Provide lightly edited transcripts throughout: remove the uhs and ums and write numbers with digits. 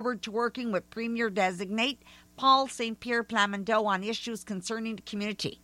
forward to working with Premier-designate Paul St. Pierre Plamondon on issues concerning the community.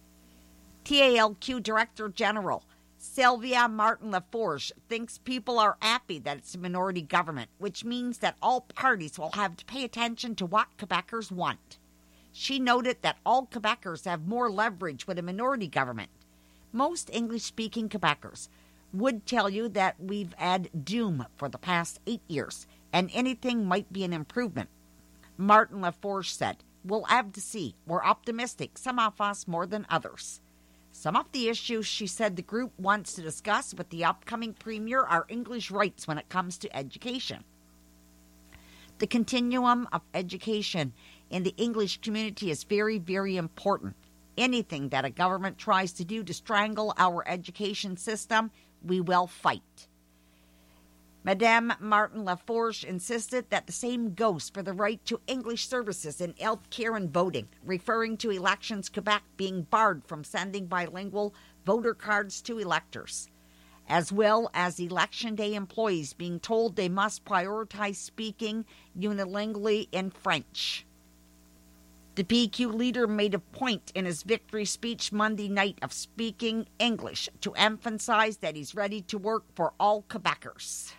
TALQ Director General Sylvia Martin-Laforge thinks people are happy that it's a minority government, which means that all parties will have to pay attention to what Quebecers want. She noted that all Quebecers have more leverage with a minority government. Most English-speaking Quebecers would tell you that we've had doom for the past 8 years, and anything might be an improvement. Martin-Laforge said, "We'll have to see. We're optimistic, some of us more than others." Some of the issues she said the group wants to discuss with the upcoming Premier are English rights when it comes to education. The continuum of education in the English community is very, very important. Anything that a government tries to do to strangle our education system, we will fight. Madame Martin-Laforge insisted that the same goes for the right to English services in health care and voting, referring to Elections Quebec being barred from sending bilingual voter cards to electors, as well as Election Day employees being told they must prioritize speaking unilingually in French. The PQ leader made a point in his victory speech Monday night of speaking English to emphasize that he's ready to work for all Quebecers.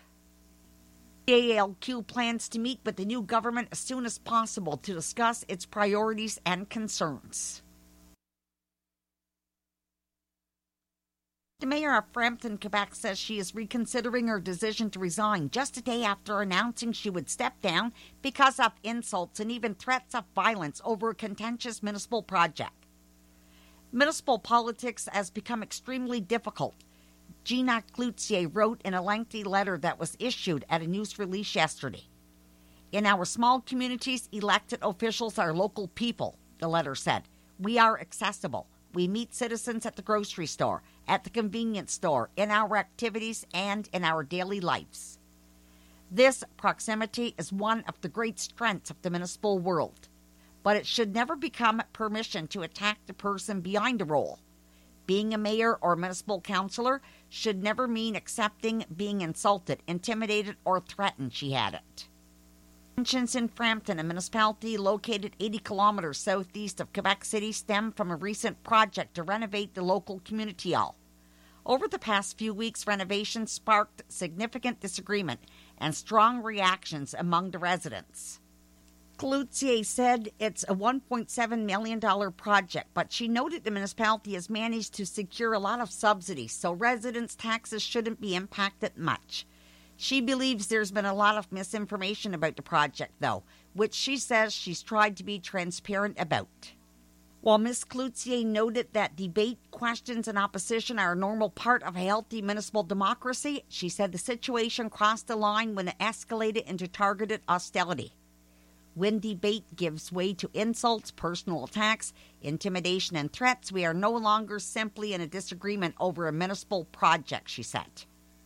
TALQ plans to meet with the new government as soon as possible to discuss its priorities and concerns. The mayor of Frampton, Quebec, says she is reconsidering her decision to resign just a day after announcing she would step down because of insults and even threats of violence over a contentious municipal project. Municipal politics has become extremely difficult, Gina Cloutier wrote in a lengthy letter that was issued at a news release yesterday. "In our small communities, elected officials are local people," the letter said. "We are accessible. We meet citizens at the grocery store, at the convenience store, in our activities, and in our daily lives. This proximity is one of the great strengths of the municipal world, but it should never become permission to attack the person behind the role. Being a mayor or municipal councillor should never mean accepting being insulted, intimidated, or threatened," she added. Tensions in Frampton, a municipality located 80 kilometers southeast of Quebec City, stem from a recent project to renovate the local community hall. Over the past few weeks, renovations sparked significant disagreement and strong reactions among the residents. Cloutier said it's a $1.7 million project, but she noted the municipality has managed to secure a lot of subsidies, so residents' taxes shouldn't be impacted much. She believes there's been a lot of misinformation about the project, though, which she says she's tried to be transparent about. While Ms. Cloutier noted that debate, questions, and opposition are a normal part of a healthy municipal democracy, she said the situation crossed the line when it escalated into targeted hostility. When debate gives way to insults, personal attacks, intimidation, and threats, we are no longer simply in a disagreement over a municipal project, she said.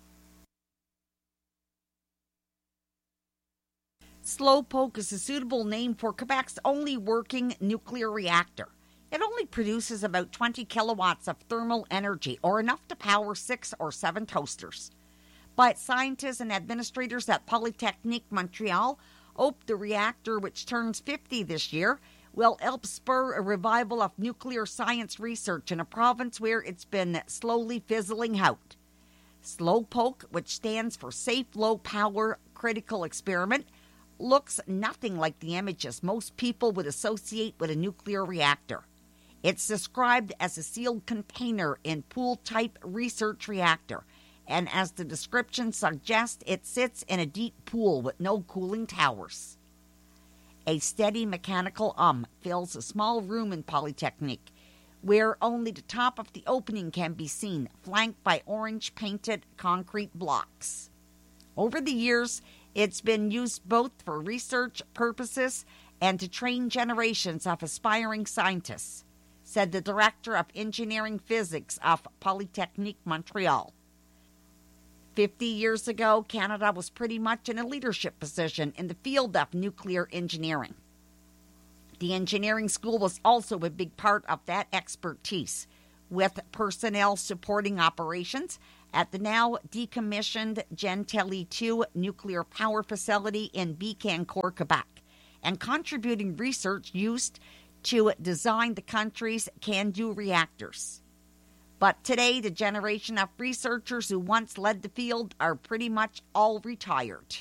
Slowpoke is a suitable name for Quebec's only working nuclear reactor. It only produces about 20 kilowatts of thermal energy, or enough to power 6 or 7 toasters. But scientists and administrators at Polytechnique Montreal hope the reactor, which turns 50 this year, will help spur a revival of nuclear science research in a province where it's been slowly fizzling out. Slowpoke, which stands for Safe Low Power Critical Experiment, looks nothing like the images most people would associate with a nuclear reactor. It's described as a sealed container in pool-type research reactor, and as the description suggests, it sits in a deep pool with no cooling towers. A steady mechanical fills a small room in Polytechnique, where only the top of the opening can be seen, flanked by orange-painted concrete blocks. Over the years, it's been used both for research purposes and to train generations of aspiring scientists, said the Director of Engineering Physics of Polytechnique Montreal. 50 years ago, Canada was pretty much in a leadership position in the field of nuclear engineering. The engineering school was also a big part of that expertise, with personnel supporting operations at the now decommissioned Gentilly 2 nuclear power facility in Bécancour, Quebec, and contributing research used to design the country's CANDU reactors. But today, the generation of researchers who once led the field are pretty much all retired.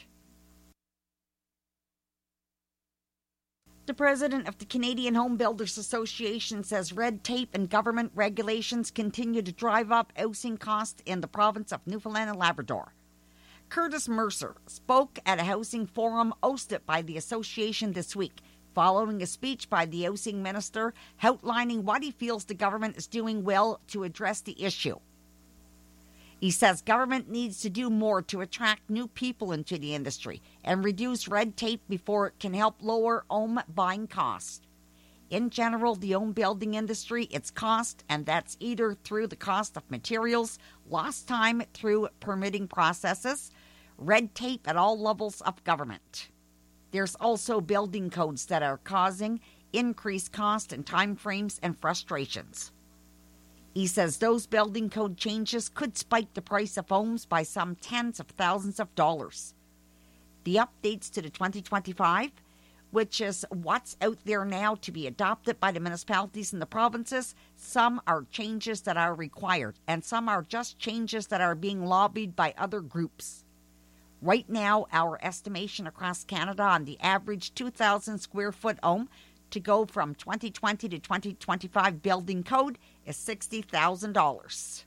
The president of the Canadian Home Builders Association says red tape and government regulations continue to drive up housing costs in the province of Newfoundland and Labrador. Curtis Mercer spoke at a housing forum hosted by the association this week, following a speech by the housing minister outlining what he feels the government is doing well to address the issue. He says government needs to do more to attract new people into the industry and reduce red tape before it can help lower home buying costs. In general, the home building industry, its cost, and that's either through the cost of materials, lost time through permitting processes, red tape at all levels of government. There's also building codes that are causing increased cost and time frames and frustrations. He says those building code changes could spike the price of homes by some tens of thousands of dollars. The updates to the 2025, which is what's out there now to be adopted by the municipalities and the provinces, some are changes that are required, and some are just changes that are being lobbied by other groups. Right now, our estimation across Canada on the average 2,000 square foot home to go from 2020 to 2025 building code is $60,000.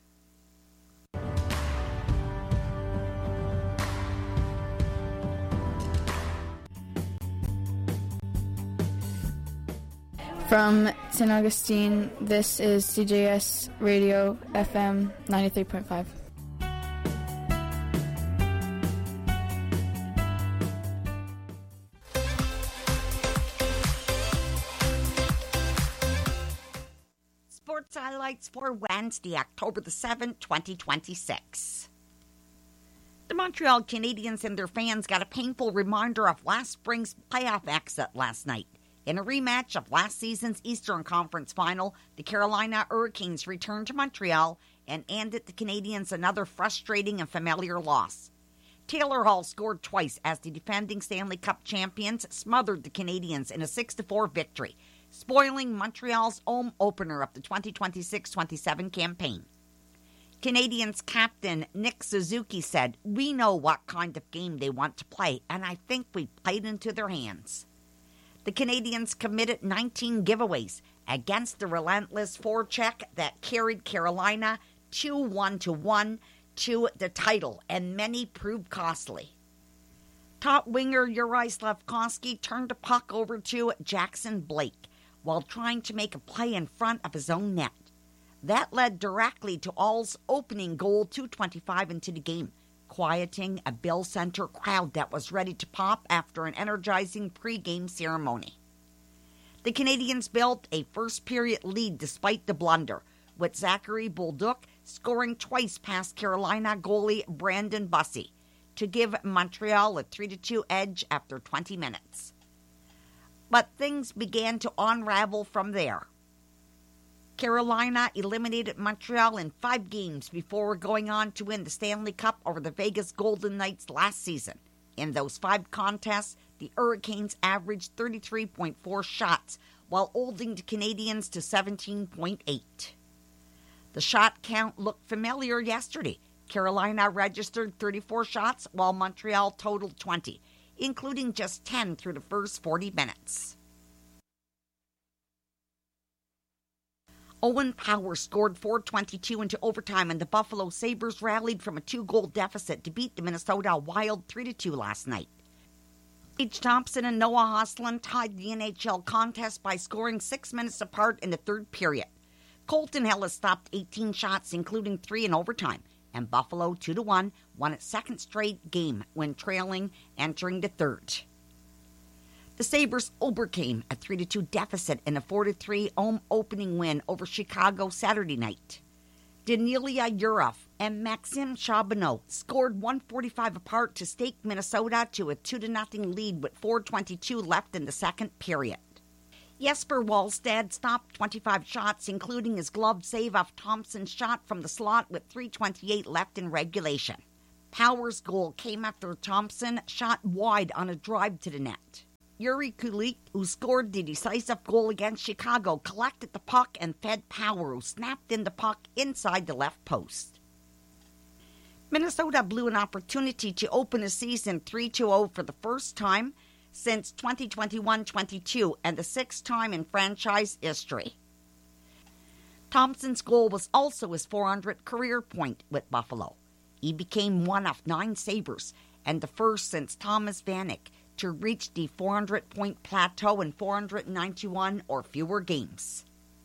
From St. Augustine, this is CJS Radio FM 93.5. Sports highlights for Wednesday, October the 7th, 2026. The Montreal Canadiens and their fans got a painful reminder of last spring's playoff exit last night. In a rematch of last season's Eastern Conference Final, the Carolina Hurricanes returned to Montreal and handed the Canadiens another frustrating and familiar loss. Taylor Hall scored twice as the defending Stanley Cup champions smothered the Canadiens in a 6-4 victory, spoiling Montreal's home opener of the 2026-27 campaign. Canadiens captain Nick Suzuki said, "We know what kind of game they want to play, and I think we played into their hands." The Canadiens committed 19 giveaways against the relentless forecheck that carried Carolina 2-1 to the title, and many proved costly. Top winger Yuri Slafkovsky turned the puck over to Jackson Blake while trying to make a play in front of his own net. That led directly to All's opening goal, 2:25 into the game, quieting a Bill Center crowd that was ready to pop after an energizing pre-game ceremony. The Canadiens built a first-period lead despite the blunder, with Zachary Bolduc scoring twice past Carolina goalie Brandon Bussey to give Montreal a 3-2 edge after 20 minutes. But things began to unravel from there. Carolina eliminated Montreal in 5 games before going on to win the Stanley Cup over the Vegas Golden Knights last season. In those 5 contests, the Hurricanes averaged 33.4 shots while holding the Canadiens to 17.8. The shot count looked familiar yesterday. Carolina registered 34 shots while Montreal totaled 20, including just 10 through the first 40 minutes. Owen Power scored 4:22 into overtime, and the Buffalo Sabres rallied from a 2-goal deficit to beat the Minnesota Wild 3-2 last night. Paige Thompson and Noah Hoslund tied the NHL contest by scoring 6 minutes apart in the third period. Colton Ellis stopped 18 shots, including 3 in overtime, and Buffalo 2-1 won its second straight game when trailing entering the third. The Sabres overcame a 3-2 deficit in a 4-3 home opening win over Chicago Saturday night. Danilia Yurov and Maxim Charbonneau scored 1:45 apart to stake Minnesota to a 2-0 lead with 4:22 left in the second period. Jesper Wallstad stopped 25 shots, including his glove save off Thompson's shot from the slot with 3:28 left in regulation. Power's goal came after Thompson shot wide on a drive to the net. Yuri Kulik, who scored the decisive goal against Chicago, collected the puck and fed Power, who snapped in the puck inside the left post. Minnesota blew an opportunity to open a season 3-0 for the first time since 2021-22 and the sixth time in franchise history. Thompson's goal was also his 400th career point with Buffalo. He became one of 9 Sabres and the first since Thomas Vanek to reach the 400-point plateau in 491 or fewer games.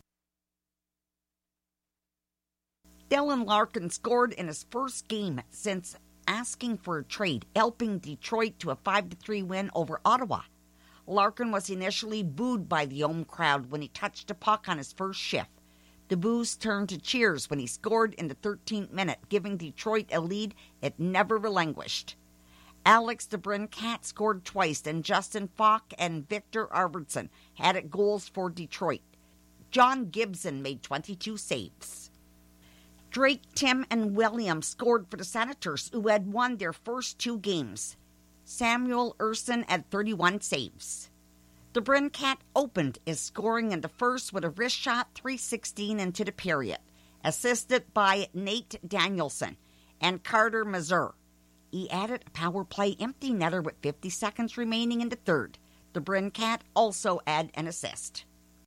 Dylan Larkin scored in his first game since asking for a trade, helping Detroit to a 5-3 win over Ottawa. Larkin was initially booed by the home crowd when he touched the puck on his first shift. The boos turned to cheers when he scored in the 13th minute, giving Detroit a lead it never relinquished. Alex DeBrincat scored twice, and Justin Falk and Victor Arvidsson had goals for Detroit. John Gibson made 22 saves. Drake, Tim, and Williams scored for the Senators, who had won their first 2 games. Samuel Ersson had 31 saves. DeBrincat opened his scoring in the first with a wrist shot 3:16 into the period, assisted by Nate Danielson and Carter Mazur. He added a power play empty netter with 50 seconds remaining in the third. DeBrincat also had an assist.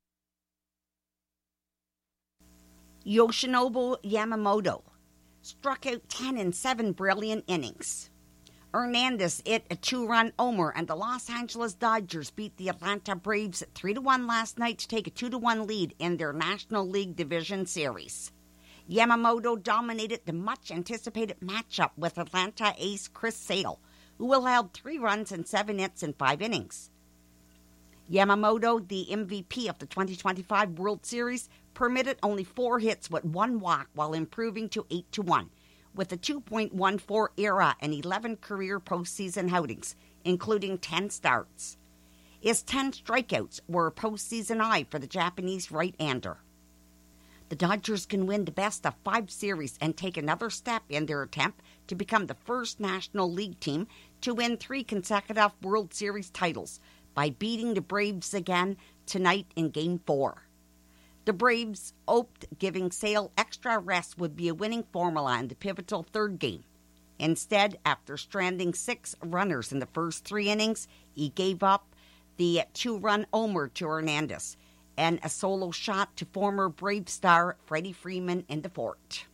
Yoshinobu Yamamoto struck out 10 in 7 brilliant innings. Hernandez hit a 2-run homer, and the Los Angeles Dodgers beat the Atlanta Braves 3-1 last night to take a 2-1 lead in their National League Division Series. Yamamoto dominated the much-anticipated matchup with Atlanta ace Chris Sale, who allowed 3 runs and 7 hits in 5 innings. Yamamoto, the MVP of the 2025 World Series, permitted only 4 hits with 1 walk while improving to 8-1, with a 2.14 ERA and 11 career postseason outings, including 10 starts. His 10 strikeouts were a postseason high for the Japanese right-hander. The Dodgers can win the best of 5 series and take another step in their attempt to become the first National League team to win 3 consecutive World Series titles by beating the Braves again tonight in Game 4. The Braves hoped giving Sale extra rest would be a winning formula in the pivotal third game. Instead, after stranding 6 runners in the first 3 innings, he gave up the 2-run homer to Hernandez and a solo shot to former Brave star Freddie Freeman in the 4th.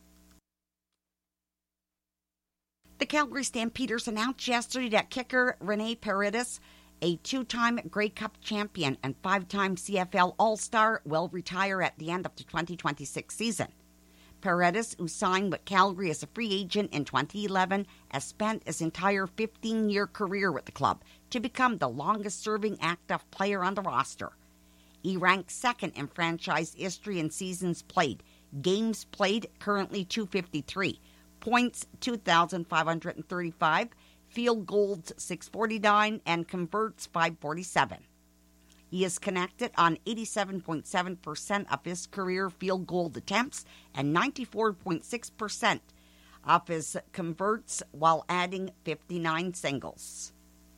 The Calgary Stampeders announced yesterday that kicker Rene Paredes, a 2-time Grey Cup champion and 5-time CFL All-Star, will retire at the end of the 2026 season. Paredes, who signed with Calgary as a free agent in 2011, has spent his entire 15-year career with the club to become the longest-serving active player on the roster. He ranks 2nd in franchise history in seasons played, games played currently 253, points 2,535, field goals 649, and converts 547. He is connected on 87.7% of his career field goal attempts and 94.6% of his converts while adding 59 singles.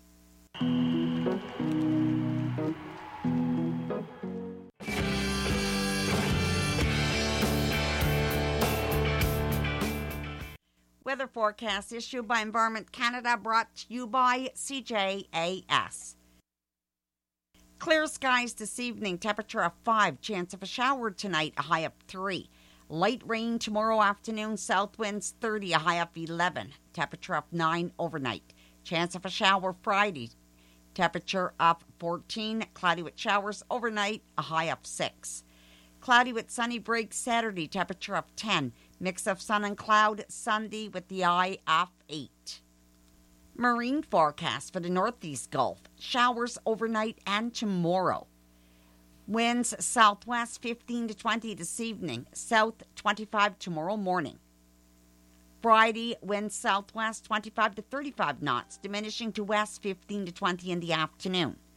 Weather forecast issued by Environment Canada, brought to you by CJAS. Clear skies this evening, temperature of 5, chance of a shower tonight, a high of 3. Light rain tomorrow afternoon, south winds 30, a high of 11. Temperature of 9 overnight. Chance of a shower Friday, temperature of 14. Cloudy with showers overnight, a high of 6. Cloudy with sunny breaks Saturday, temperature of 10. Mix of sun and cloud Sunday with the high of 8. Marine forecast for the Northeast Gulf. Showers overnight and tomorrow. Winds southwest 15 to 20 this evening. South 25 tomorrow morning. Friday, winds southwest 25 to 35 knots, diminishing to west 15 to 20 in the afternoon.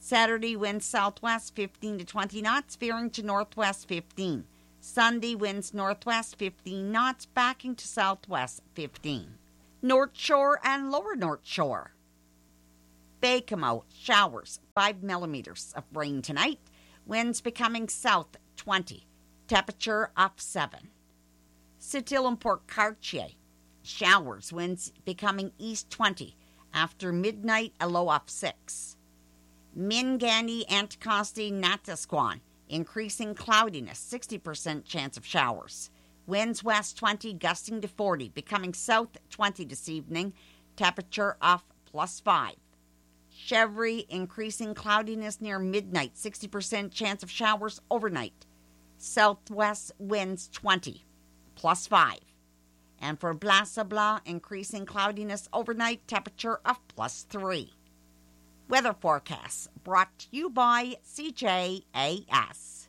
Saturday, winds southwest 15 to 20 knots, veering to northwest 15. Sunday, winds northwest 15 knots, backing to southwest 15. North Shore and Lower North Shore. Baie-Comeau, showers, 5 millimeters of rain tonight. Winds becoming south 20. Temperature up 7. Sept-Îles and Port Cartier, showers, winds becoming east 20. After midnight, a low of 6. Minganny, Anticosti, Natasquan, increasing cloudiness, 60% chance of showers. Winds west 20, gusting to 40, becoming south 20 this evening. Temperature of +5. Chevry, increasing cloudiness near midnight, 60% chance of showers overnight. Southwest winds 20, +5. And for Blas-à-Blas, increasing cloudiness overnight, temperature of +3. Weather forecasts brought to you by CJAS.